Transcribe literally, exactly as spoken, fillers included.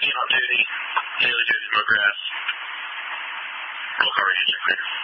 fifteen on duty, Haley Jason McGrath. Roll call radio check.